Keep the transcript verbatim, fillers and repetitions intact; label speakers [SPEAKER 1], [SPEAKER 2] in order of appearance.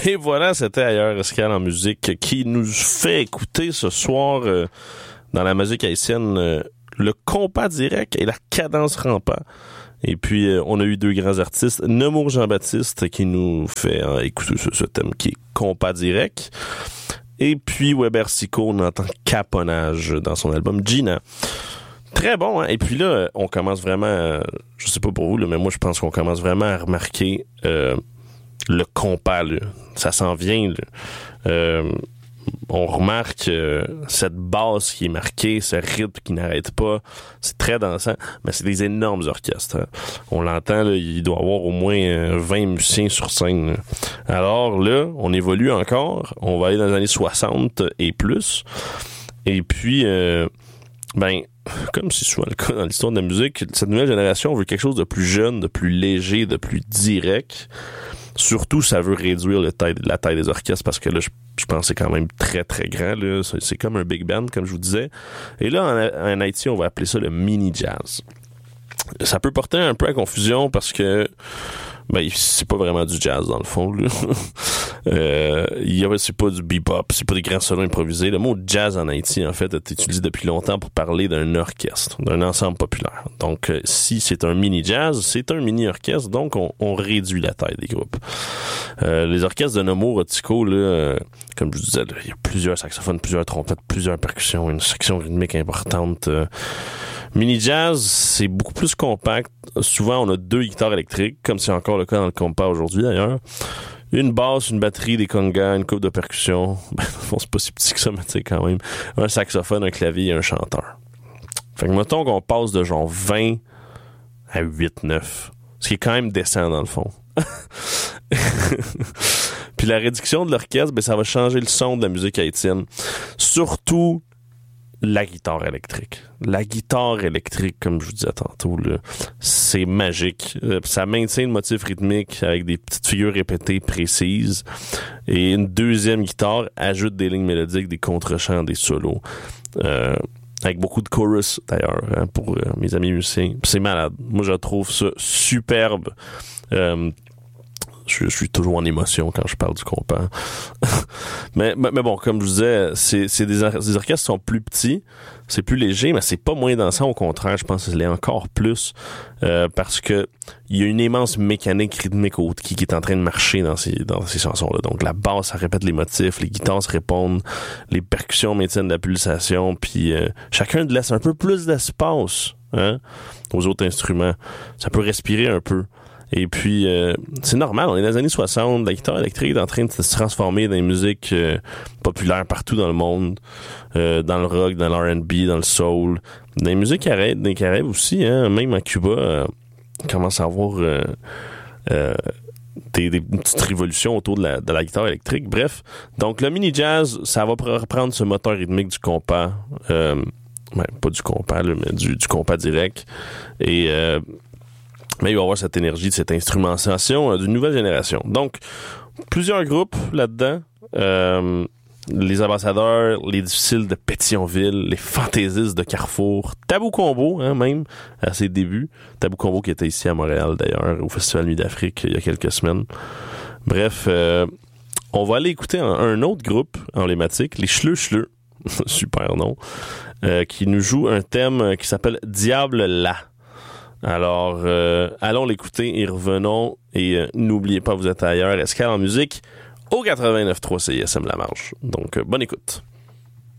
[SPEAKER 1] Et voilà, c'était Ailleurs Escale en musique qui nous fait écouter ce soir euh, dans la musique haïtienne euh, le compas direct et la cadence rampant. Et puis, euh, on a eu deux grands artistes, Nemours Jean-Baptiste qui nous fait euh, écouter ce, ce thème qui est compas direct. Et puis, Weber Sico, on entend caponnage dans son album Gina. Très bon, hein? Et puis là, on commence vraiment, euh, je sais pas pour vous, là, mais moi, je pense qu'on commence vraiment à remarquer euh, le compas, là. Ça s'en vient, là. Euh, on remarque euh, cette basse qui est marquée, ce rythme qui n'arrête pas. C'est très dansant, mais c'est des énormes orchestres. Hein. On l'entend, là, il doit y avoir au moins euh, vingt musiciens sur scène. Là. Alors là, on évolue encore. On va aller dans les années soixante et plus. Et puis, euh, ben... comme c'est souvent le cas dans l'histoire de la musique, cette nouvelle génération veut quelque chose de plus jeune, de plus léger, de plus direct. Surtout, ça veut réduire le taille, la taille des orchestres parce que là, je, je pense que c'est quand même très, très grand. Là. C'est, c'est comme un big band, comme je vous disais. Et là, en, en Haïti, on va appeler ça le mini-jazz. Ça peut porter un peu à confusion parce que ben, c'est pas vraiment du jazz dans le fond. Là. euh, y a, c'est pas du bebop, c'est pas des grands solos improvisés. Le mot jazz en Haïti, en fait, est utilisé depuis longtemps pour parler d'un orchestre, d'un ensemble populaire. Donc, euh, si c'est un mini-jazz, c'est un mini-orchestre, donc on, on réduit la taille des groupes. Euh, les orchestres de Nemours Rotico, là, euh, comme je vous disais, il y a plusieurs saxophones, plusieurs trompettes, plusieurs percussions, une section rythmique importante. Euh, Mini-jazz, c'est beaucoup plus compact. Souvent, on a deux guitares électriques, comme c'est encore le cas dans le compas aujourd'hui d'ailleurs. Une basse, une batterie, des congas, une coupe de percussion. Ben, c'est pas si petit que ça, mais tu sais quand même. Un saxophone, un clavier et un chanteur. Fait que mettons qu'on passe de genre vingt à huit neuf. Ce qui est quand même décent dans le fond. Puis la réduction de l'orchestre, ben ça va changer le son de la musique haïtienne. Surtout la guitare électrique. La guitare électrique, comme je vous disais tantôt, là, c'est magique. Euh, ça maintient le motif rythmique avec des petites figures répétées précises. Et une deuxième guitare ajoute des lignes mélodiques, des contre-chants, des solos. Euh, avec beaucoup de chorus, d'ailleurs, hein, pour euh, mes amis musiciens. C'est malade. Moi, je trouve ça superbe. Euh, Je, je suis toujours en émotion quand je parle du compas. mais, mais, mais bon, comme je vous disais, c'est, c'est des, or- des orchestres qui sont plus petits, c'est plus léger, mais c'est pas moins dansant. Au contraire, je pense que c'est encore plus euh, parce que il y a une immense mécanique rythmique au, qui, qui est en train de marcher dans ces, dans ces chansons-là. Donc la basse, ça répète les motifs, les guitares se répondent, les percussions maintiennent la pulsation, puis euh, chacun laisse un peu plus d'espace hein, aux autres instruments. Ça peut respirer un peu. Et puis, euh, c'est normal, on est dans les années soixante, la guitare électrique est en train de se transformer dans les musiques euh, populaires partout dans le monde, euh, dans le rock, dans l'R and B, dans le soul, dans les musiques arabes, dans les Caraïbes aussi, hein, même à Cuba, euh, on commence à avoir euh, euh, des, des petites révolutions autour de la, de la guitare électrique. Bref, donc le mini-jazz, ça va reprendre ce moteur rythmique du compas, euh, ben, pas du compas, là, mais du, du compas direct, et... Euh, mais il va y avoir cette énergie, de cette instrumentation euh, d'une nouvelle génération. Donc, plusieurs groupes là-dedans. Euh, les Ambassadeurs, les Difficiles de Pétionville, les Fantaisistes de Carrefour, Tabou Combo, hein, même, à ses débuts. Tabou Combo qui était ici à Montréal, d'ailleurs, au Festival Nuit d'Afrique, il y a quelques semaines. Bref, euh, on va aller écouter un, un autre groupe emblématique, les Chleux Chleux, super nom, euh, qui nous joue un thème qui s'appelle Diable là. Alors, euh, allons l'écouter et revenons. Et euh, n'oubliez pas, vous êtes ailleurs. Escale en musique au quatre-vingt-neuf point trois C I S M La Marge. Donc, euh, bonne écoute.